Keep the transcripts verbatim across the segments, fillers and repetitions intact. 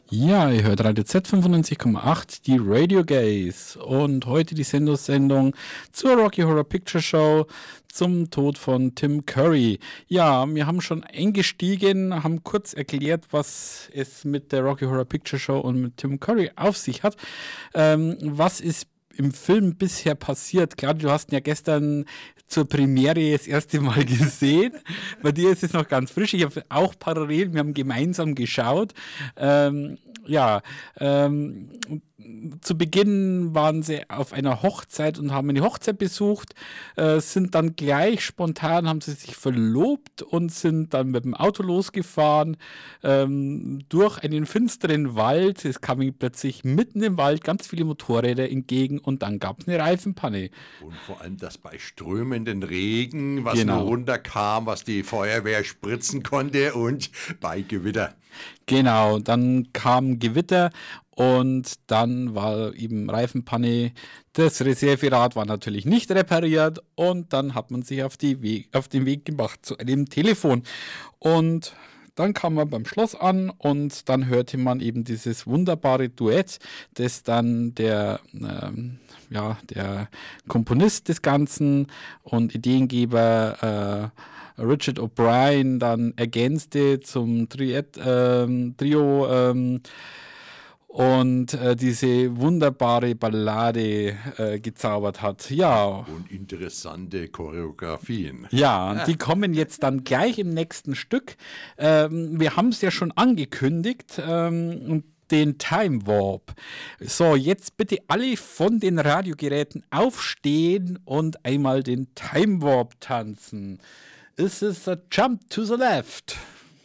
Ja, ihr hört Radio Z fünfundneunzig Komma acht, die Radio Gays und heute die Sendung zur Rocky Horror Picture Show zum Tod von Tim Curry. Ja, wir haben schon eingestiegen, haben kurz erklärt, was es mit der Rocky Horror Picture Show und mit Tim Curry auf sich hat. Ähm, was ist im Film bisher passiert? Klar, du hast ihn ja gestern zur Premiere das erste Mal gesehen. Bei dir ist es noch ganz frisch. Ich habe auch parallel, wir haben gemeinsam geschaut. Ähm, ja, ähm, zu Beginn waren sie auf einer Hochzeit und haben eine Hochzeit besucht, äh, sind dann gleich spontan, haben sie sich verlobt und sind dann mit dem Auto losgefahren ähm, durch einen finsteren Wald. Es kamen plötzlich mitten im Wald ganz viele Motorräder entgegen und dann gab es eine Reifenpanne. Und vor allem das bei strömenden Regen, was Genau. nur runterkam, was die Feuerwehr spritzen konnte und bei Gewitter. Genau, dann kam Gewitter und dann war eben Reifenpanne. Das Reserverad war natürlich nicht repariert und dann hat man sich auf, die Weg, auf den Weg gemacht zu einem Telefon. Und dann kam man beim Schloss an und dann hörte man eben dieses wunderbare Duett, das dann der, ähm, ja, der Komponist des Ganzen und Ideengeber äh, Richard O'Brien dann ergänzte zum Triet, ähm, Trio ähm, und äh, diese wunderbare Ballade äh, gezaubert hat. Ja. Und interessante Choreografien. Ja, die kommen jetzt dann gleich im nächsten Stück. Ähm, wir haben es ja schon angekündigt. Ähm, den Time Warp. So, jetzt bitte alle von den Radiogeräten aufstehen und einmal den Time Warp tanzen. This is a jump to the left.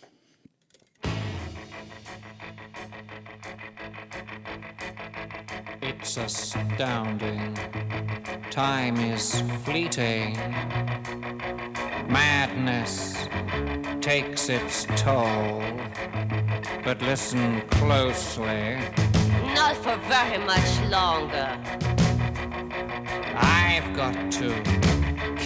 It's astounding. Time is fleeting. Madness takes its toll. But listen closely. Not for very much longer. I've got to